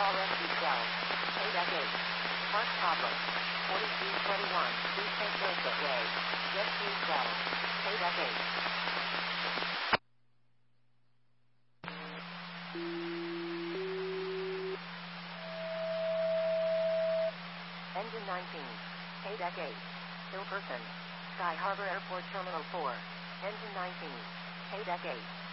Rescue 12. KDEC 8. Park problem. 4321. East St. Joseph Way. Jet 312. KDEC 8. Engine 19. KDEC 8. Ill person. Sky Harbor Airport Terminal 4. Engine 19. KDEC 8.